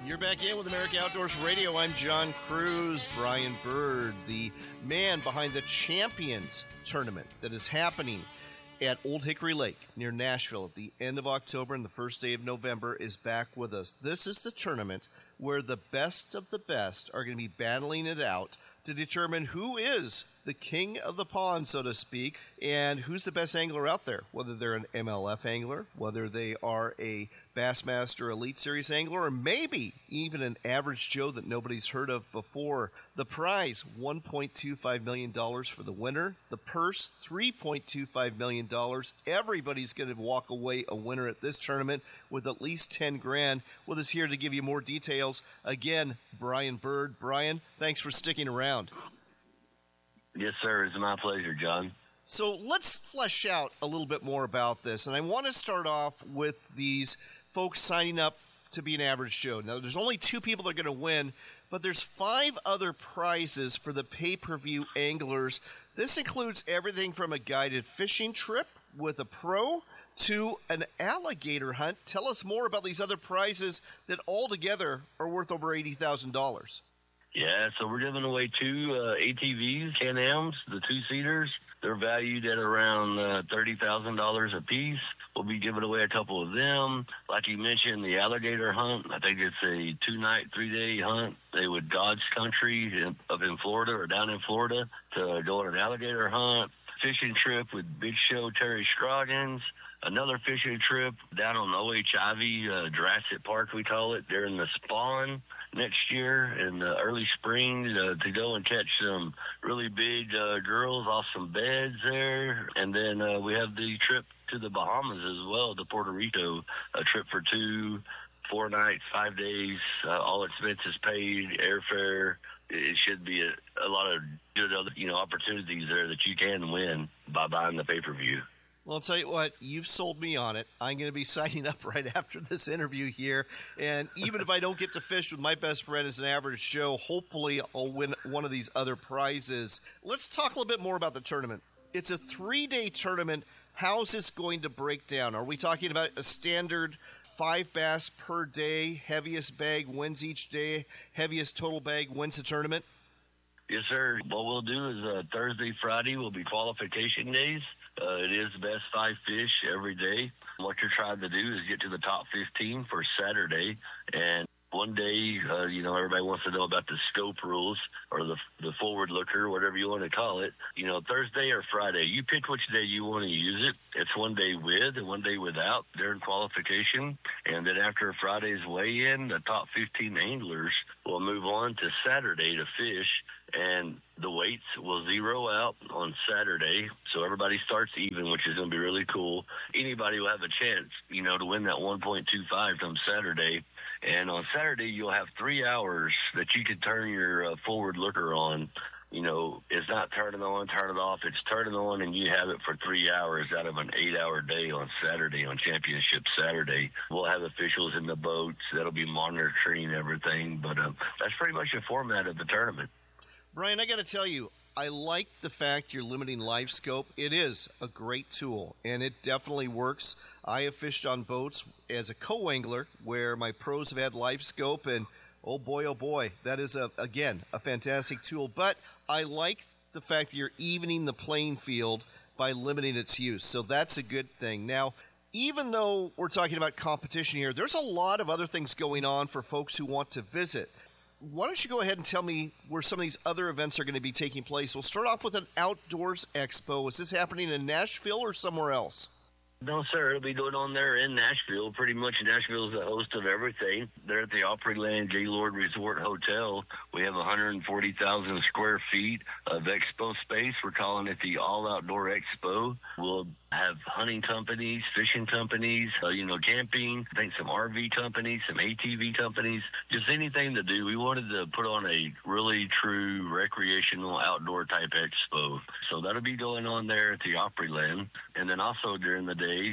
You're back in with America Outdoors Radio. I'm John Cruz. Brian Bird, the man behind the Champions Tournament that is happening at Old Hickory Lake near Nashville at the end of October and the first day of November, is back with us. This is the tournament where the best of the best are going to be battling it out to determine who is the king of the pond, so to speak, and who's the best angler out there, whether they're an MLF angler, whether they are a Bassmaster Elite Series angler, or maybe even an average Joe that nobody's heard of before. The prize, $1.25 million for the winner. The purse, $3.25 million. Everybody's going to walk away a winner at this tournament with at least 10 grand. With us here to give you more details, again, Brian Bird. Brian, thanks for sticking around. Yes, sir. It's my pleasure, John. So let's flesh out a little bit more about this. And I want to start off with these folks signing up to be an average Joe. Now, there's only 2 people that are going to win, but there's 5 other prizes for the pay-per-view anglers. This includes everything from a guided fishing trip with a pro to an alligator hunt. Tell us more about these other prizes that altogether are worth over $80,000. Yeah, so we're giving away 2 ATVs, Can-Ams, the 2-seaters. They're valued at around $30,000 a piece. We'll be giving away a couple of them. Like you mentioned, the alligator hunt, I think it's a 2-night, 3-day hunt. They would dodge country up in Florida or down in Florida to go on an alligator hunt. Fishing trip with Big Show Terry Scroggins. Another fishing trip down on OHIV, Jurassic Park, we call it, during the spawn next year in the early spring to go and catch some really big girls off some beds there. And then we have the trip to the Bahamas as well, to Puerto Rico, a trip for 2, 4 nights, 5 days, all expenses paid, airfare. It should be a lot of good other opportunities there that you can win by buying the pay-per-view. Well, I'll tell you what, you've sold me on it. I'm going to be signing up right after this interview here. And even if I don't get to fish with my best friend as an average Joe, hopefully I'll win one of these other prizes. Let's talk a little bit more about the tournament. It's a 3-day tournament. How's this going to break down? Are we talking about a standard 5 bass per day, heaviest bag wins each day, heaviest total bag wins the tournament? Yes, sir. What we'll do is Thursday, Friday will be qualification days. It is best 5 fish every day. What you're trying to do is get to the top 15 for Saturday. And one day, everybody wants to know about the scope rules or the forward looker, whatever you want to call it. Thursday or Friday, you pick which day you want to use it. It's one day with and one day without during qualification. And then after Friday's weigh-in, the top 15 anglers will move on to Saturday to fish. And the weights will zero out on Saturday, so everybody starts even, which is going to be really cool. Anybody will have a chance, to win that 1.25 come Saturday. And on Saturday, you'll have 3 hours that you can turn your forward looker on. It's not turning on, turn it off. It's turning on, and you have it for 3 hours out of an 8-hour day on Saturday, on Championship Saturday. We'll have officials in the boats that'll be monitoring everything. But that's pretty much the format of the tournament. Brian, I got to tell you, I like the fact you're limiting live scope. It is a great tool, and it definitely works. I have fished on boats as a co-angler where my pros have had live scope, and oh boy, that is, again, a fantastic tool. But I like the fact that you're evening the playing field by limiting its use, so that's a good thing. Now, even though we're talking about competition here, there's a lot of other things going on for folks who want to visit. Why don't you go ahead and tell me where some of these other events are going to be taking place? We'll start off with an outdoors expo. Is this happening in Nashville or somewhere else? No, sir. It'll be going on there in Nashville. Pretty much Nashville is the host of everything. They're at the Opryland Gaylord Resort Hotel. We have 140,000 square feet of expo space. We're calling it the All Outdoor Expo. We'll have hunting companies, fishing companies, camping, I think some RV companies, some ATV companies, just anything to do. We wanted to put on a really true recreational outdoor type expo. So that'll be going on there at the Opryland. And then also during the days,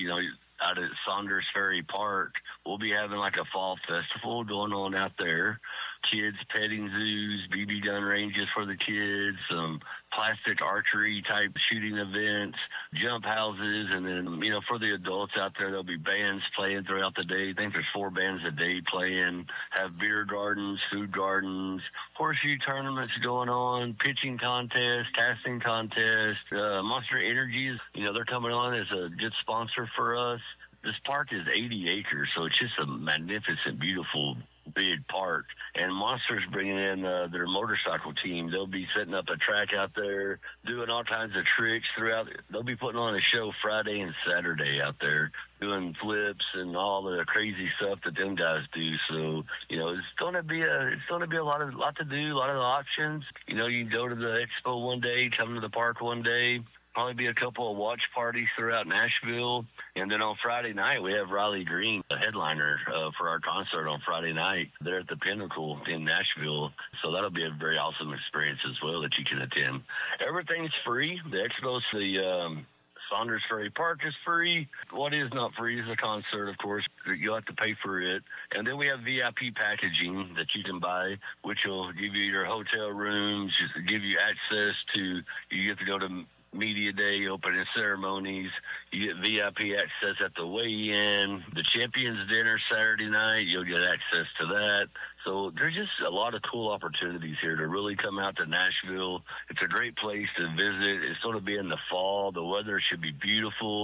out at Saunders Ferry Park, we'll be having like a fall festival going on out there. kids petting zoos, BB gun ranges for the kids, some plastic archery type shooting events, jump houses, and then, for the adults out there, there'll be bands playing throughout the day. I think there's 4 bands a day playing, have beer gardens, food gardens, horseshoe tournaments going on, pitching contests, casting contests, Monster Energies, they're coming on as a good sponsor for us. This park is 80 acres, so it's just a magnificent, beautiful, big park. And Monster's bringing in their motorcycle team. They'll be setting up a track out there, doing all kinds of tricks throughout. They'll be putting on a show Friday and Saturday out there, doing flips and all the crazy stuff that them guys do. So, it's going to be a lot to do, a lot of options. You can go to the expo one day, come to the park one day. Probably be a couple of watch parties throughout Nashville. And then on Friday night, we have Riley Green, the headliner for our concert on Friday night there at the Pinnacle in Nashville. So that'll be a very awesome experience as well that you can attend. Everything's free. The expo's the Saunders Ferry Park is free. What is not free is a concert, of course. You'll have to pay for it. And then we have VIP packaging that you can buy, which will give you your hotel rooms, just give you access to, you get to go to Media Day, opening ceremonies. You get VIP access at the weigh-in. The Champions Dinner Saturday night, you'll get access to that. So there's just a lot of cool opportunities here to really come out to Nashville. It's a great place to visit. It's going to be in the fall. The weather should be beautiful.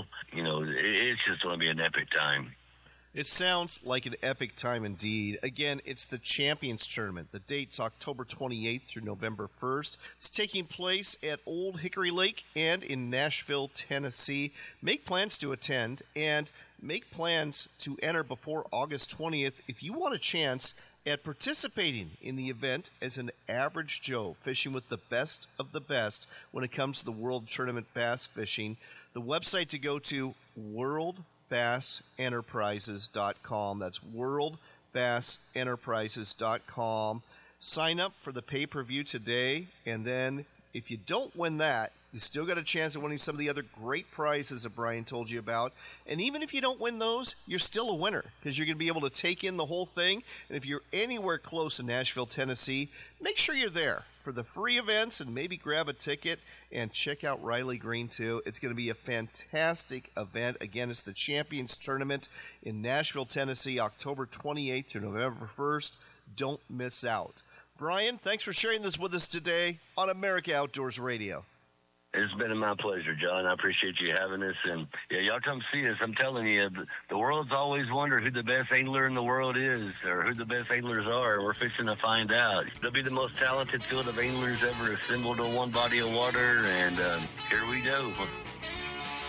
It's just going to be an epic time. It sounds like an epic time indeed. Again, it's the Champions Tournament. The date's October 28th through November 1st. It's taking place at Old Hickory Lake and in Nashville, Tennessee. Make plans to attend and make plans to enter before August 20th if you want a chance at participating in the event as an average Joe, fishing with the best of the best when it comes to the World Tournament Bass Fishing. The website to go to, WorldBassEnterprises.com. That's WorldBassEnterprises.com. Sign up for the pay-per-view today, and then if you don't win that, you still got a chance of winning some of the other great prizes that Brian told you about. And even if you don't win those, you're still a winner because you're going to be able to take in the whole thing. And if you're anywhere close in Nashville, Tennessee, make sure you're there for the free events and maybe grab a ticket and check out Riley Green too. It's going to be a fantastic event. Again, it's the Champions Tournament in Nashville, Tennessee, October 28th through November 1st. Don't miss out. Brian, thanks for sharing this with us today on America Outdoors Radio. It's been my pleasure, John. I appreciate you having us. And, y'all come see us. I'm telling you, the world's always wondered who the best angler in the world is or who the best anglers are. We're fixing to find out. They'll be the most talented field of anglers ever assembled on one body of water. And here we go.